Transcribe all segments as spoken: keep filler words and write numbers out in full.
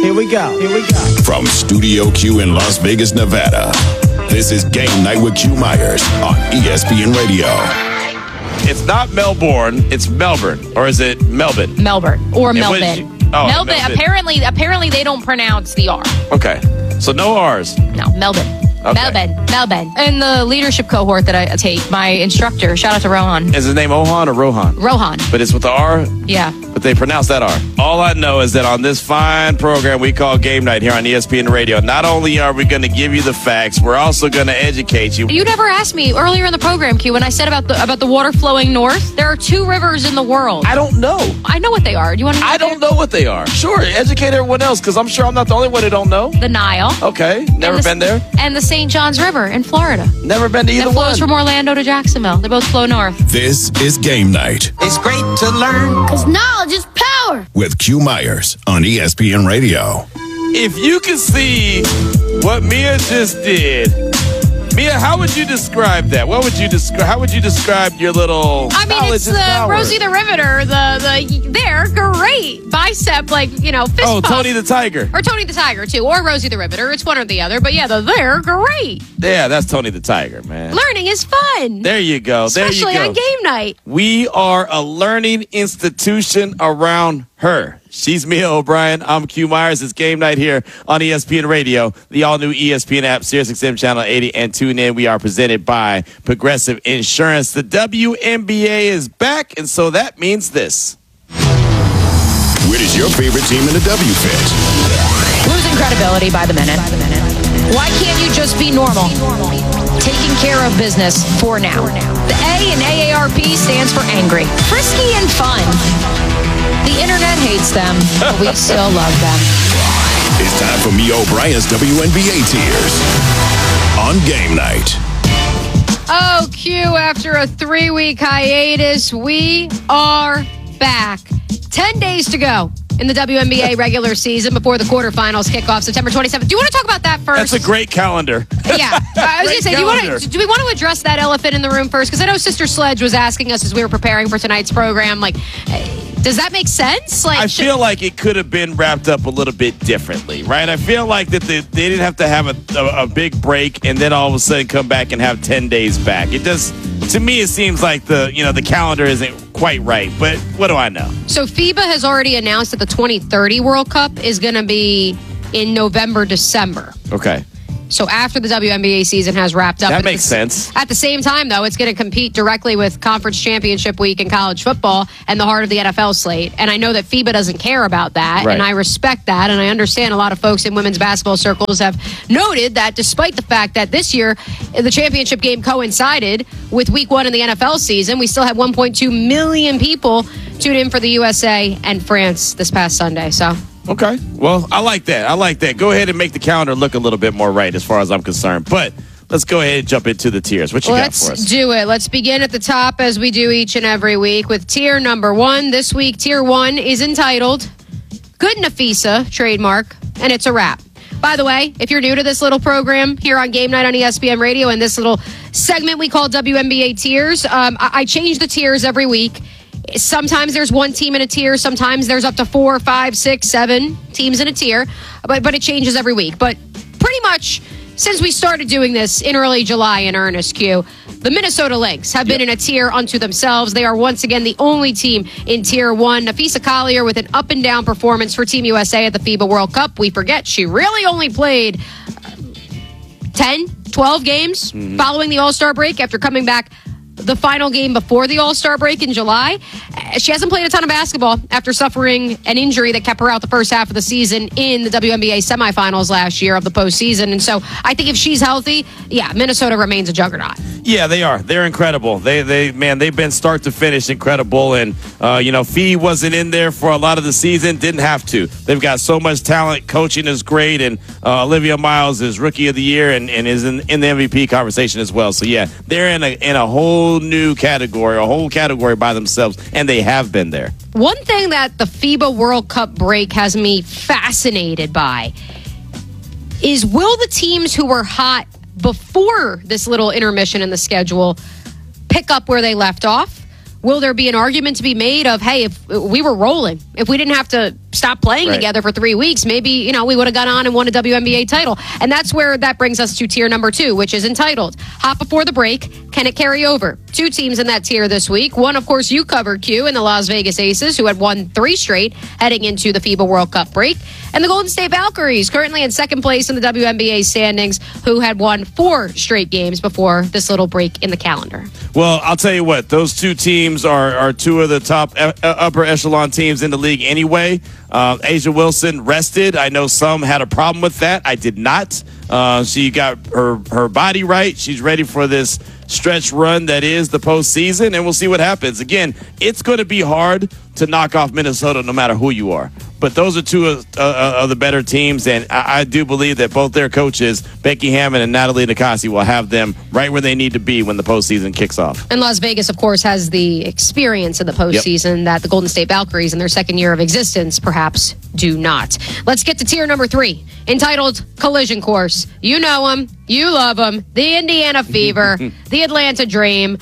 Here we go. Here we go. From Studio Q in Las Vegas, Nevada, this is Game Night with Q Myers on E S P N Radio. It's not Melbourne, it's Melbourne. Or is it Melbourne? Melbourne. Or And what Melbourne. is you- oh, Melbourne. Melbourne. Apparently, apparently they don't pronounce the R. Okay. So no R's. No, Melbourne. Okay. Melbourne. Melbourne. In the leadership cohort that I take, my instructor, shout out to Rohan. Is his name Ohan or Rohan? Rohan. But it's with the R? Yeah. But they pronounce that R. All I know is that on this fine program we call Game Night here on E S P N Radio, not only are we going to give you the facts, we're also going to educate you. You never asked me earlier in the program, Q, when I said about the about the water flowing north. There are two rivers in the world. I don't know. I know what they are. Do you want to know? I don't know what they are. Sure, educate everyone else, because I'm sure I'm not the only one who don't know. The Nile. Okay, never and the, been there. And the Saint Johns River in Florida. Never been to either That flows one. from Orlando to Jacksonville. They both flow north. This is Game Night It's great to learn. Because knowledge is power. with Q Myers on E S P N Radio. If you can see what Mia just did, Mia, how would you describe that? What would you describe? How would you describe your little? I mean, it's knowledge and the power? Rosie the Riveter, the the they're great bicep, like you know, fist Oh, puff. Tony the Tiger. Or Tony the Tiger too, or Rosie the Riveter. It's one or the other, but yeah, the, they're great. Yeah, that's Tony the Tiger, man. Learning is fun. There you go. There Especially you go. on game night. We are a learning institution around her. She's Mia O'Brien. I'm Q Myers. It's Game Night here on E S P N Radio, the all-new E S P N app, SiriusXM Channel eighty, and tune in. We are presented by Progressive Insurance. The W N B A is back, and so that means this. Where does your favorite team in the W fit? Losing credibility by the minute. Why can't you just be normal? Taking care of business for now. The A in A A R P stands for angry, frisky, and fun. The internet hates them, but we still love them. It's time for Mia O'Brien's W N B A Tears on Game Night. Oh, Q, after a three-week hiatus, we are back. Ten days to go in the W N B A regular season before the quarterfinals kick off September twenty-seventh. Do you want to talk about that first? That's a great calendar. Yeah. I was going Great to say, do, you calendar. want to, do we want to address that elephant in the room first? Because I know Sister Sledge was asking us as we were preparing for tonight's program, like, eh, does that make sense? Like, I should- feel like it could have been wrapped up a little bit differently, right? I feel like that they, they didn't have to have a, a, a big break and then all of a sudden come back and have ten days back. It does, to me, it seems like the you know the calendar isn't quite right. But what do I know? So FIBA has already announced that the twenty thirty World Cup is going to be in November, December. Okay. So after the W N B A season has wrapped up. That But at makes the- sense. At the same time, though, it's going to compete directly with Conference Championship Week in college football and the heart of the N F L slate. And I know that FIBA doesn't care about that, Right. and I respect that. And I understand a lot of folks in women's basketball circles have noted that despite the fact that this year the championship game coincided with week one in the N F L season, we still had one point two million people tune in for the U S A and France this past Sunday. So... Okay. Well, I like that. I like that. Go ahead and make the calendar look a little bit more right as far as I'm concerned. But let's go ahead and jump into the tiers. What you Let's got for us? do it. Let's begin at the top as we do each and every week with tier number one. This week, tier one is entitled Good Nafisa, trademark, and it's a wrap. By the way, if you're new to this little program here on Game Night on E S P N Radio and this little segment we call W N B A Tiers, um, I, I change the tiers every week. Sometimes there's one team in a tier. Sometimes there's up to four, five, six, seven teams in a tier. But but it changes every week. But pretty much since we started doing this in early July in earnest, Q, the Minnesota Lynx have been Yep. in a tier unto themselves. They are once again the only team in tier one. Nafisa Collier with an up and down performance for Team U S A at the FIBA World Cup. We forget she really only played ten, twelve games Mm-hmm. following the All-Star break after coming back the final game before the All-Star break in July. Uh, She hasn't played a ton of basketball after suffering an injury that kept her out the first half of the season in the W N B A semifinals last year of the postseason. And so I think if she's healthy, yeah, Minnesota remains a juggernaut. Yeah, they are. They're incredible. They, they, man, they've been start to finish incredible. And, uh, you know, Fee wasn't in there for a lot of the season. Didn't have to. They've got so much talent. Coaching is great. And uh, Olivia Miles is Rookie of the Year and, and is in, in the M V P conversation as well. So, yeah, they're in a, in a whole new category, a whole category by themselves. And they have been there. One thing that the FIBA World Cup break has me fascinated by is will the teams who were hot before this little intermission in the schedule pick up where they left off? Will there be an argument to be made of, hey, if we were rolling, if we didn't have to stopped playing Right. together for three weeks, maybe, you know, we would have gone on and won a W N B A title. And that's where that brings us to tier number two, which is entitled Hot Before the Break, Can It Carry Over? Two teams in that tier this week. One, of course, you covered, Q, in the Las Vegas Aces, who had won three straight heading into the FIBA World Cup break. And the Golden State Valkyries, currently in second place in the W N B A standings, who had won four straight games before this little break in the calendar. Well, I'll tell you what, those two teams are, are two of the top uh, upper echelon teams in the league anyway. Uh, Asia Wilson rested. I know some had a problem with that. I did not. Uh, she got her, her body right. She's ready for this stretch run that is the postseason, and we'll see what happens. Again, it's going to be hard to knock off Minnesota no matter who you are. But those are two of, uh, of the better teams, and I, I do believe that both their coaches, Becky Hammon and Natalie Nikasi, will have them right where they need to be when the postseason kicks off. And Las Vegas, of course, has the experience in the postseason yep. that the Golden State Valkyries in their second year of existence perhaps do not. Let's get to tier number three, entitled Collision Course. You know them. You love them. The Indiana Fever, the Atlanta Dream.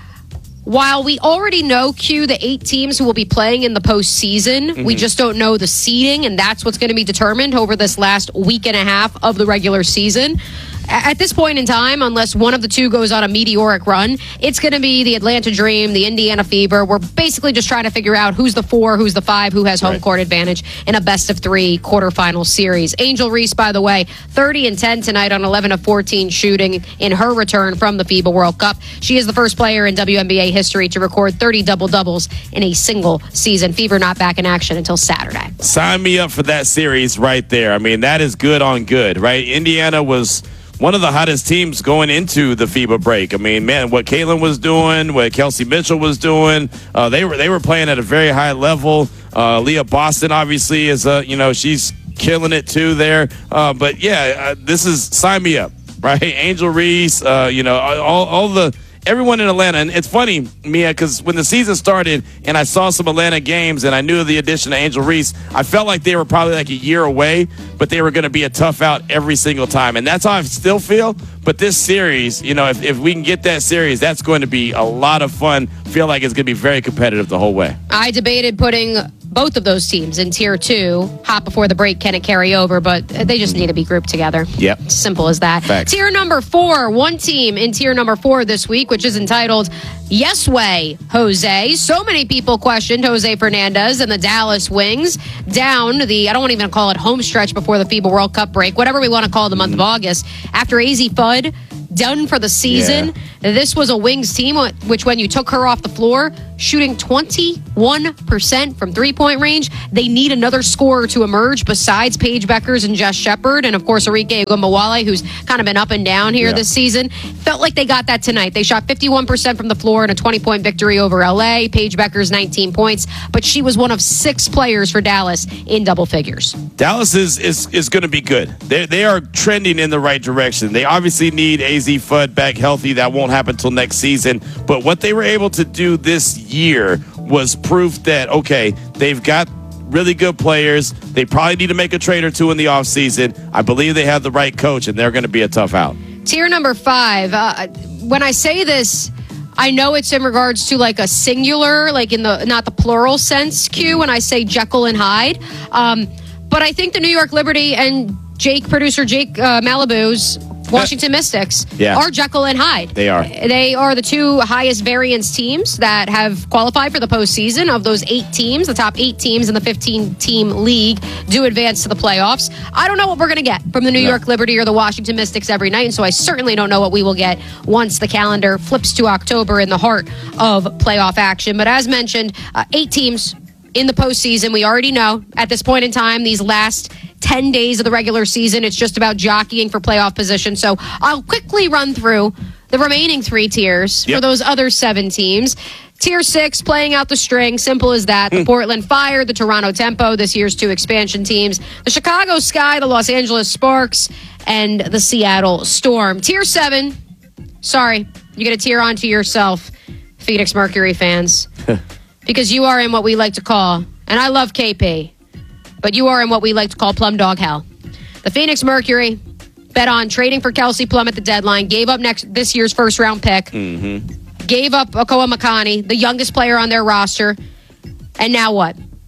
While we already know, Q, the eight teams who will be playing in the postseason, mm-hmm. we just don't know the seeding, and that's what's going to be determined over this last week and a half of the regular season. At this point in time, unless one of the two goes on a meteoric run, it's going to be the Atlanta Dream, the Indiana Fever. We're basically just trying to figure out who's the four, who's the five, who has home right. court advantage in a best of three quarterfinal series. Angel Reese, by the way, thirty and ten tonight on eleven of fourteen shooting in her return from the FIBA World Cup. She is the first player in W N B A history to record thirty double-doubles in a single season. Fever not back in action until Saturday. Sign me up for that series right there. I mean, that is good on good, right? Indiana was one of the hottest teams going into the FIBA break. I mean, man, what Caitlin was doing, what Kelsey Mitchell was doing, uh, they were they were playing at a very high level. Uh, Leah Boston, obviously, is uh, you know she's killing it too there. Uh, but yeah, uh, this is sign me up, right? Angel Reese, uh, you know, all all the. Everyone in Atlanta, and it's funny, Mia, because when the season started and I saw some Atlanta games and I knew the addition of Angel Reese, I felt like they were probably like a year away, but they were going to be a tough out every single time. And that's how I still feel. But this series, you know, if, if we can get that series, that's going to be a lot of fun. Feel like it's going to be very competitive the whole way. I debated putting both of those teams in tier two. Hot before the break, can it carry over? But they just need to be grouped together. Yep. Simple as that. Facts. Tier number four, one team in tier number four this week, which is entitled Yes Way, Jose. So many people questioned Jose Fernandez and the Dallas Wings down the, I don't want to even call it home stretch before the FIBA World Cup break, whatever we want to call the month mm-hmm. of August. After A Z Fudd done for the season, yeah. this was a Wings team, which when you took her off the floor, shooting twenty-one percent from three-point range. They need another scorer to emerge besides Paige Beckers and Jess Shepard, and of course Arike Ogunbowale, who's kind of been up and down here yeah. this season. Felt like they got that tonight. They shot fifty-one percent from the floor in a twenty-point victory over L A. Paige Beckers nineteen points, but she was one of six players for Dallas in double figures. Dallas is is, is going to be good. They they are trending in the right direction. They obviously need A Z Fudd back healthy. That won't happen until next season. But what they were able to do this year was proof that, okay, they've got really good players. They probably need to make a trade or two in the offseason. I believe they have the right coach, and they're going to be a tough out. Tier number five. Uh, when I say this, I know it's in regards to like a singular, like in the not the plural sense, Q, when I say Jekyll and Hyde. Um, but I think the New York Liberty and Jake, producer Jake uh, Malibu's Washington Mystics yeah. are Jekyll and Hyde. They are. They are the two highest variance teams that have qualified for the postseason. Of those eight teams, the top eight teams in the fifteen-team league do advance to the playoffs. I don't know what we're going to get from the New no. York Liberty or the Washington Mystics every night, and so I certainly don't know what we will get once the calendar flips to October in the heart of playoff action. But as mentioned, uh, eight teams in the postseason. We already know at this point in time, these last ten days of the regular season, it's just about jockeying for playoff position. So I'll quickly run through the remaining three tiers yep. for those other seven teams. Tier six, playing out the string. Simple as that. The Portland Fire, the Toronto Tempo, this year's two expansion teams. The Chicago Sky, the Los Angeles Sparks, and the Seattle Storm. Tier seven, sorry, you get a tier onto yourself, Phoenix Mercury fans. Because you are in what we like to call, and I love K P, but you are in what we like to call plum dog hell. The Phoenix Mercury bet on trading for Kelsey Plum at the deadline, gave up next this year's first round pick, mm-hmm. gave up Okoa Makani, the youngest player on their roster, and now what?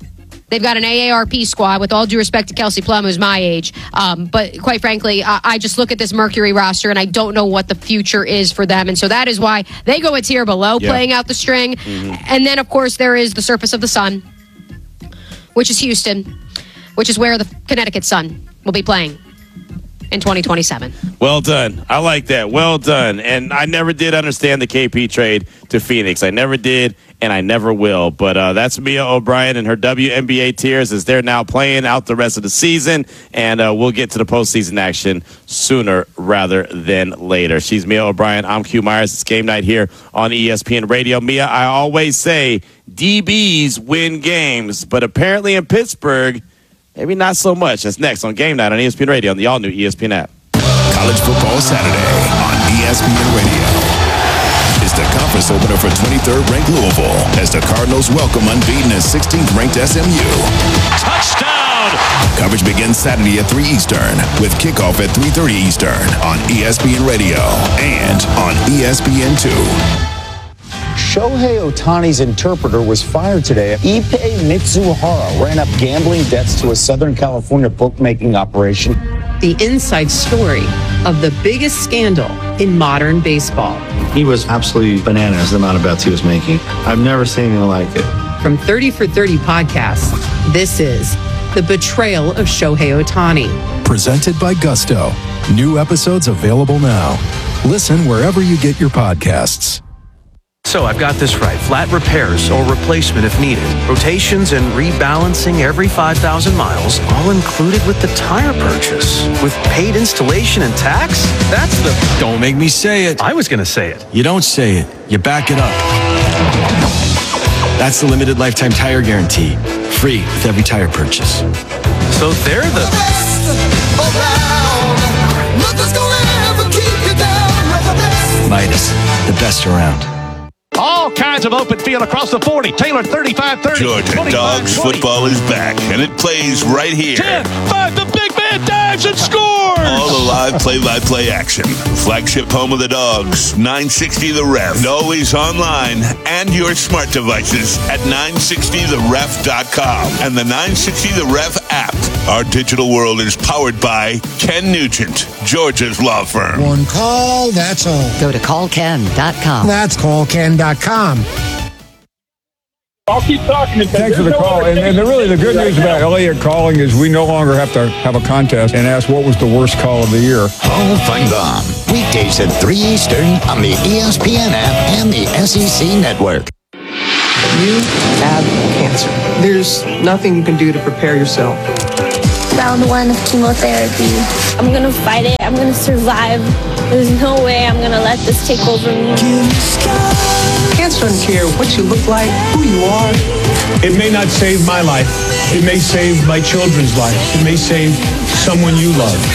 They've got an A A R P squad, with all due respect to Kelsey Plum, who's my age. Um, but quite frankly, I, I just look at this Mercury roster, and I don't know what the future is for them. And so that is why they go a tier below, yeah. playing out the string. Mm-hmm. And then, of course, there is the surface of the sun, which is Houston, which is where the Connecticut Sun will be playing in twenty twenty-seven. Well done. I like that. Well done. And I never did understand the K P trade to Phoenix. I never did, and I never will. But uh, that's Mia O'Brien and her W N B A tiers as they're now playing out the rest of the season. And uh, we'll get to the postseason action sooner rather than later. She's Mia O'Brien. I'm Q Myers. It's game night here on E S P N Radio. Mia, I always say D Bs win games, but apparently in Pittsburgh, maybe not so much. That's next on Game Night on E S P N Radio on the all-new E S P N app. College Football Saturday on E S P N Radio. It's the conference opener for twenty-third ranked Louisville as the Cardinals welcome unbeaten and sixteenth ranked S M U. Touchdown! Coverage begins Saturday at three Eastern with kickoff at three thirty Eastern on E S P N Radio and on E S P N two. Shohei Ohtani's interpreter was fired today. Ippei Mitsuhara ran up gambling debts to a Southern California bookmaking operation. The inside story of the biggest scandal in modern baseball. He was absolutely bananas, the amount of bets he was making. I've never seen anything like it. From thirty for thirty podcasts, this is The Betrayal of Shohei Ohtani. Presented by Gusto. New episodes available now. Listen wherever you get your podcasts. So I've got this right. Flat repairs or replacement if needed. Rotations and rebalancing every five thousand miles, all included with the tire purchase. With paid installation and tax? That's the... Don't make me say it. I was going to say it. You don't say it. You back it up. That's the limited lifetime tire guarantee. Free with every tire purchase. So they're the... the best around. Nothing's gonna ever keep you down. Midas, the best around. All kinds of open field across the forty. Taylor thirty-five thirty. Georgia Dogs football is back, and it plays right here. ten five, the big man dives and scores! All the live play-by-play action. Flagship home of the Dogs, nine sixty The Ref. And always online and your smart devices at nine sixty the ref dot com and the nine sixty The Ref app. Our digital world is powered by Ken Nugent, Georgia's law firm. One call, that's all. Go to call ken dot com. That's call ken dot com. I'll keep talking. Thanks for the call. And, and the, really, the good news about Elliott calling is we no longer have to have a contest and ask what was the worst call of the year. Hall of Fun Bomb. Weekdays at three Eastern on the E S P N app and the S E C network. You have cancer. There's nothing you can do to prepare yourself. Round one of chemotherapy. I'm gonna fight it. I'm gonna survive. There's no way I'm gonna let this take over me. Cancer doesn't care what you look like, who you are. It may not save my life. It may save my children's life. It may save someone you love.